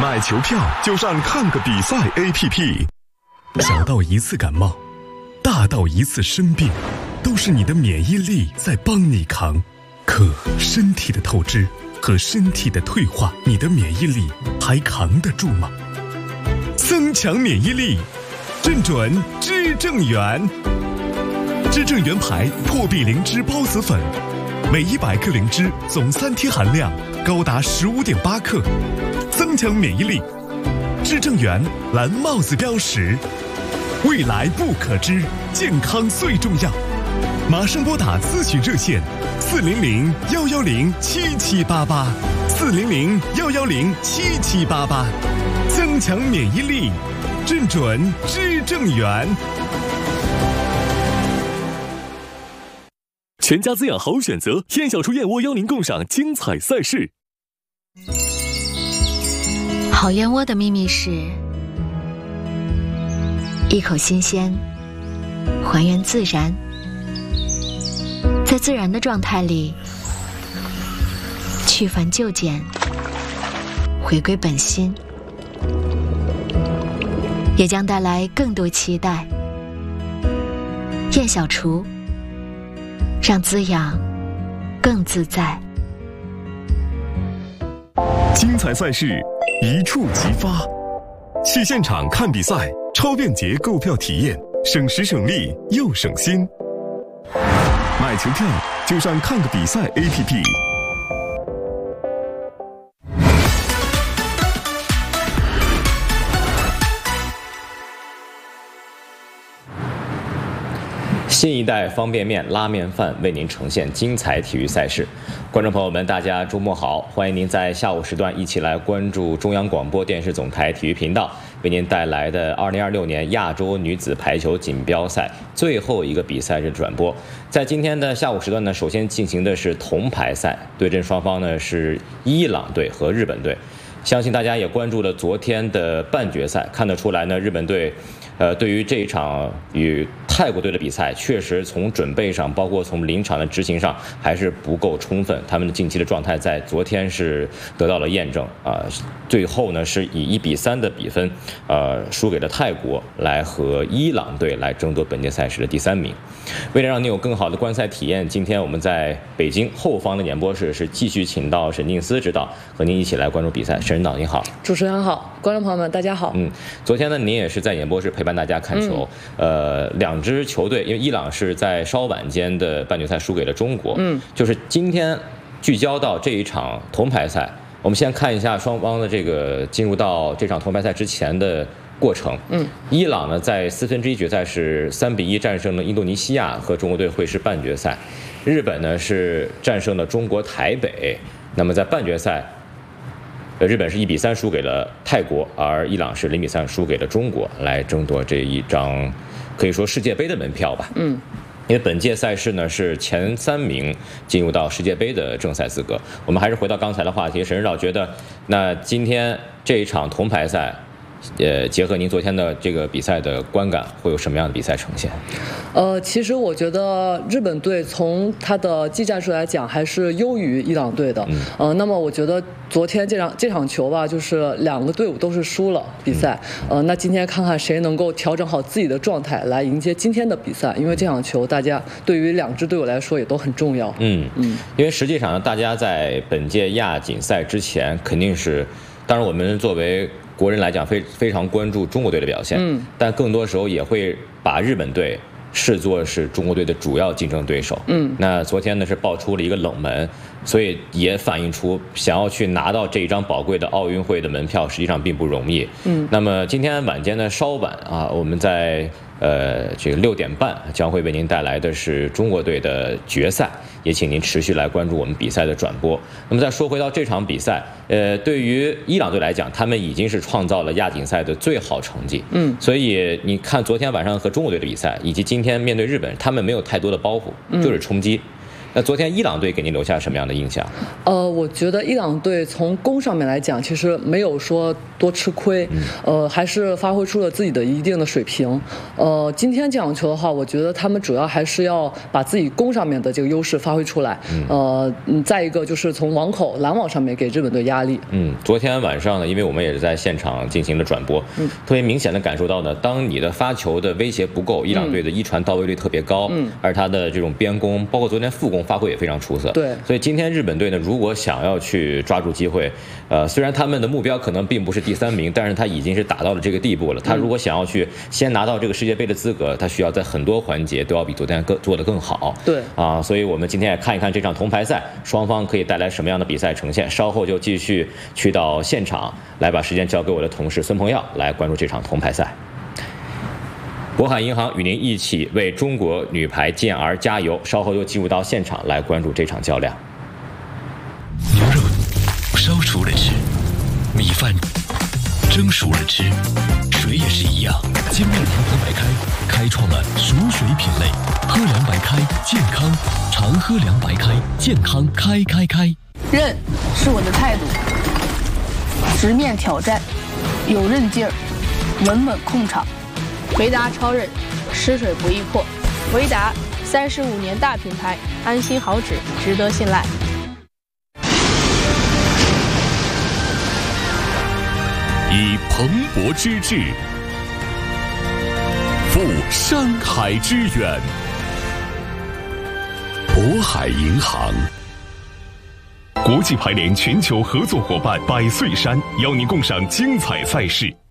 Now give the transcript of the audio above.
买球票就上看个比赛 APP。 小到一次感冒，大到一次生病，都是你的免疫力在帮你扛。可身体的透支和身体的退化，你的免疫力还扛得住吗？增强免疫力，正准知正元。知正元牌破壁灵芝孢子粉，每100克灵芝总3天含量高达15.8克，增强免疫力。知正元蓝帽子标识，未来不可知，健康最重要。马上拨打咨询热线400-110-7788，400-110-7788，增强免疫力，正准知正元。 全家滋养好选择，燕小厨燕窝邀您共赏精彩赛事。 好燕窝的秘密是一口新鲜，还原自然，在自然的状态里去繁就简，回归本心，也将带来更多期待。燕小厨，让滋养更自在。 精彩赛事一触即发，去现场看比赛，超便捷购票体验，省时省力又省心。买球票就上看个比赛 APP。 新一代方便面拉面饭为您呈现精彩体育赛事。观众朋友们，大家周末好，欢迎您在下午时段一起来关注中央广播电视总台体育频道为您带来的2026年亚洲女子排球锦标赛最后一个比赛日转播。在今天的下午时段呢，首先进行的是铜牌赛，对阵双方呢是伊朗队和日本队。相信大家也关注了昨天的半决赛，看得出来呢，日本队对于这一场与泰国队的比赛，确实从准备上，包括从临场的执行上，还是不够充分。他们的近期的状态在昨天是得到了验证啊。最后呢，是以1-3的比分，输给了泰国，来和伊朗队来争夺本届赛事的第3名。为了让您有更好的观赛体验，今天我们在北京后方的演播室是继续请到沈静思指导，和您一起来关注比赛。沈指导您好。 主持人好，观众朋友们大家好。 昨天呢，您也是在演播室陪伴大家看球。两支球队，因为伊朗是在稍晚间的半决赛输给了中国。就是今天聚焦到这一场铜牌赛，我们先看一下双方的这个进入到这场铜牌赛之前的过程。伊朗呢在1/4决赛是3-1战胜了印度尼西亚，和中国队会师半决赛。日本呢是战胜了中国台北。那么在半决赛，日本是1-3输给了泰国，而伊朗是0-3输给了中国，来争夺这一张可以说世界杯的门票吧。因为本届赛事呢是前3名进入到世界杯的正赛资格。我们还是回到刚才的话题，沈指导觉得，那今天这一场铜牌赛，结合您昨天的这个比赛的观感，会有什么样的比赛呈现？ 其实我觉得日本队从他的技战术来讲还是优于伊朗队的。那么我觉得昨天这场球吧，就是2个队伍都是输了比赛。那今天看看谁能够调整好自己的状态来迎接今天的比赛，因为这场球大家对于2支队伍来说也都很重要。因为实际上呢，大家在本届亚锦赛之前肯定是，当然我们作为国人来讲非常关注中国队的表现，但更多时候也会把日本队视作是中国队的主要竞争对手。那昨天呢是爆出了一个冷门，所以也反映出想要去拿到这一张宝贵的奥运会的门票，实际上并不容易。那么今天晚间呢稍晚啊，我们在这个6点半将会为您带来的是中国队的决赛，也请您持续来关注我们比赛的转播。那么再说回到这场比赛，对于伊朗队来讲，他们已经是创造了亚锦赛的最好成绩。所以你看昨天晚上和中国队的比赛，以及今天面对日本，他们没有太多的包袱，就是冲击。 那昨天伊朗队给您留下什么样的印象？ 我觉得伊朗队从攻上面来讲，其实没有说多吃亏，还是发挥出了自己的一定的水平。今天这场球的话，我觉得他们主要还是要把自己攻上面的这个优势发挥出来。再一个就是从网口拦网上面给日本队压力。 昨天晚上呢，因为我们也是在现场进行了转播，特别明显的感受到呢，当你的发球的威胁不够，伊朗队的一传到位率特别高，而他的这种边攻，包括昨天副攻发挥也非常出色。 对， 所以今天日本队呢，如果想要去抓住机会，虽然他们的目标可能并不是第3名，但是他已经是打到了这个地步了。他如果想要去先拿到这个世界杯的资格，他需要在很多环节都要比昨天做得更好。 对啊，所以我们今天也看一看这场铜牌赛，双方可以带来什么样的比赛呈现。稍后就继续去到现场，来把时间交给我的同事孙鹏耀来关注这场铜牌赛。渤海银行与您一起为中国女排健儿加油。稍后又进入到现场来关注这场较量。 牛肉烧熟了吃，米饭蒸熟了吃，水也是一样。精酿长河白开开创了熟水品类，喝凉白开健康，常喝凉白开健康开。 韧是我的态度，直面挑战，有韧劲儿，稳稳控场。维达超韧，湿水不易破。维达35年大品牌，安心好纸，值得信赖。 以蓬勃之志，赴山海之远。渤海银行。国际排联全球合作伙伴百岁山邀您共赏精彩赛事。